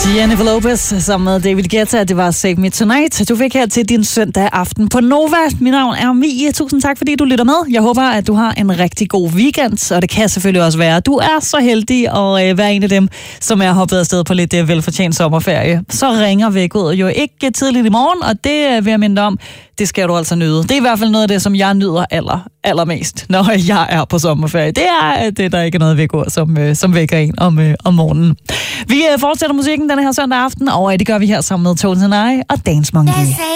Jennifer Lopez sammen med David Guetta, det var Save Me Tonight. Du fik her til din søndag aften på Nova. Mit navn er Mie. Tusind tak, fordi du lytter med. Jeg håber, at du har en rigtig god weekend, og det kan selvfølgelig også være, at du er så heldig at være en af dem, som er hoppet afsted på lidt velfortjent sommerferie. Så ringer vækket jo ikke tidligt i morgen, og det vil jeg minde om, det skal du altså nyde. Det er i hvert fald noget af det, som jeg nyder allermest, når jeg er på sommerferie. Det er det, der ikke er noget vækord, som vækker en om morgenen. Vi fortsætter musikken denne her søndag aften, og det gør vi her sammen med Tones and I og Dance Monkey.